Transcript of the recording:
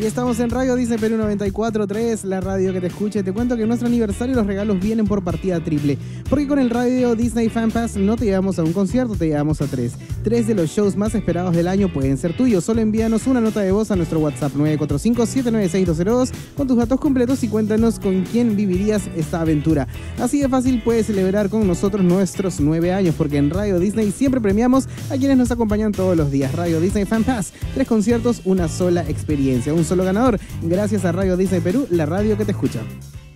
estamos en Radio Disney Perú 94.3, la radio que te escucha. Te cuento que en nuestro aniversario los regalos vienen por partida triple, porque con el Radio Disney Fan Pass no te llevamos a un concierto, te llevamos a tres. Tres de los shows más esperados del año pueden ser tuyos. Solo envíanos una nota de voz a nuestro WhatsApp 945-796-202 con tus datos completos y cuéntanos con quién vivirías esta aventura. Así de fácil puedes celebrar con nosotros nuestros 9 años, porque en Radio Disney siempre premiamos a quienes nos acompañan todos los días. Radio Disney Fan Pass, 3 conciertos, una sola experiencia, un solo ganador. Gracias a Radio Disney Perú, la radio que te escucha.